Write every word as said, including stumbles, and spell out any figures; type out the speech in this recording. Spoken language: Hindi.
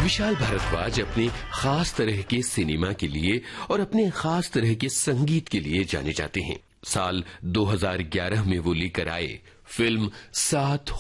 विशाल भारद्वाज अपनी खास तरह के सिनेमा के लिए और अपने खास तरह के संगीत के लिए जाने जाते हैं। साल दो हज़ार ग्यारह में वो लेकर आए फिल्म साथ